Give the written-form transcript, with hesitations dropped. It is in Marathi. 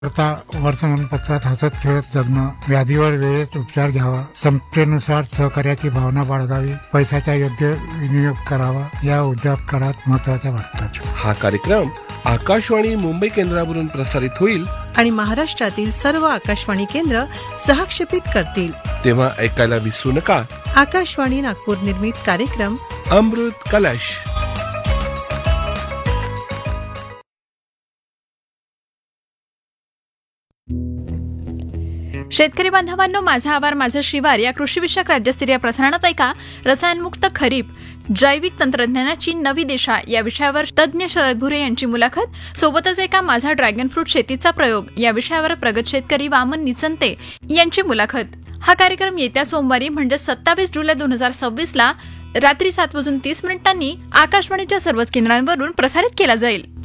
आता वर्तमानपत्रात हसत खेळत जगणं, व्याधीवर वेळेत उपचार घ्यावा, संस्थेनुसार सहकार्याची भावना बाळगावी, पैशाचा योग्य विनियोग करावा, या उद्योगकारात महत्वाच्या वाटतात. हा कार्यक्रम आकाशवाणी मुंबई केंद्रावरून प्रसारित होईल आणि महाराष्ट्रातील सर्व आकाशवाणी केंद्र सहक्षेपित करतील. तेव्हा ऐकायला विसरू नका. आकाशवाणी नागपूर निर्मित कार्यक्रम अमृत कलश. शेतकरी बांधवांनो, माझा आभार माझं शिवार या कृषीविषयक राज्यस्तरीय प्रसारणात ऐका रसायनमुक्त खरीप, जैविक तंत्रज्ञानाची नवी दिशा या विषयावर तज्ज्ञ शरद भुरे यांची मुलाखत. सोबतच एका माझा ड्रॅगन फ्रूट शेतीचा प्रयोग या विषयावर प्रगत शेतकरी वामन निचंते यांची मुलाखत. हा कार्यक्रम येत्या सोमवारी म्हणजे 27 जुलै 2026 ला रात्री 7:30 आकाशवाणीच्या सर्वच केंद्रांवरून प्रसारित केला जाईल.